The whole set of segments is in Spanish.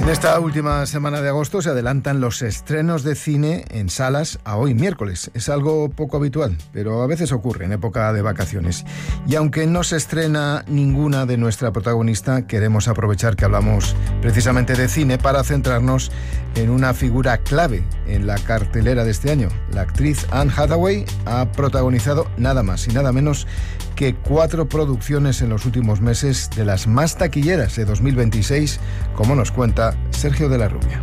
esta última semana de agosto se adelantan los estrenos de cine en salas a hoy, miércoles. Es algo poco habitual, pero a veces ocurre en época de vacaciones. Y aunque no se estrena ninguna de nuestra protagonista, queremos aprovechar que hablamos precisamente de cine para centrarnos en una figura clave en la cartelera de este año. La actriz Anne Hathaway ha protagonizado nada más y nada menos que 4 producciones en los últimos meses, de las más taquilleras de 2026, como nos cuenta Sergio de la Rubia.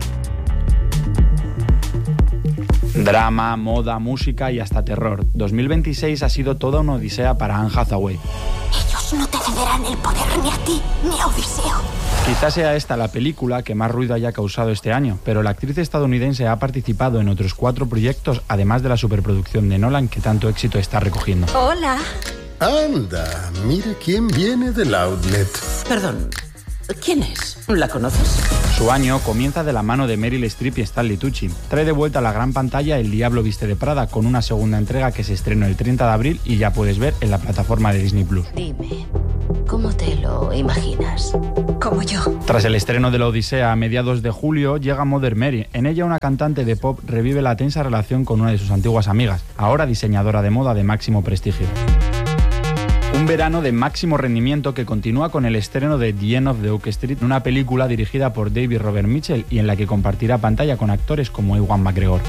Drama, moda, música y hasta terror. 2026 ha sido toda una odisea para Anne Hathaway. Ellos no te cederán el poder ni a ti ni a Odiseo. Quizás sea esta la película que más ruido haya causado este año, pero la actriz estadounidense ha participado en otros 4 proyectos, además de la superproducción de Nolan que tanto éxito está recogiendo. Hola. Anda, mire quién viene del outlet. Perdón, ¿quién es? ¿La conoces? Su año comienza de la mano de Meryl Streep y Stanley Tucci. Trae de vuelta a la gran pantalla El Diablo Viste de Prada, con una segunda entrega que se estrenó el 30 de abril y ya puedes ver en la plataforma de Disney+. Dime, ¿cómo te lo imaginas? Como yo. Tras el estreno de La Odisea a mediados de julio, llega Mother Mary. En ella una cantante de pop revive la tensa relación con una de sus antiguas amigas, ahora diseñadora de moda de máximo prestigio. Un verano de máximo rendimiento que continúa con el estreno de The End of the Oak Street, una película dirigida por David Robert Mitchell y en la que compartirá pantalla con actores como Ewan McGregor.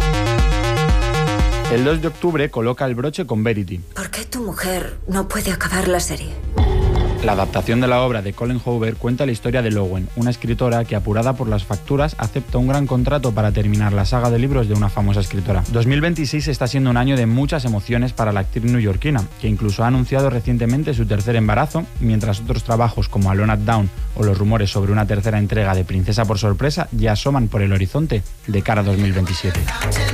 El 2 de octubre coloca el broche con Verity. ¿Por qué tu mujer no puede acabar la serie? La adaptación de la obra de Colin Hoover cuenta la historia de Lowen, una escritora que, apurada por las facturas, acepta un gran contrato para terminar la saga de libros de una famosa escritora. 2026 está siendo un año de muchas emociones para la actriz neoyorquina, que incluso ha anunciado recientemente su tercer embarazo, mientras otros trabajos como Alone at Dawn o los rumores sobre una tercera entrega de Princesa por sorpresa ya asoman por el horizonte de cara a 2027.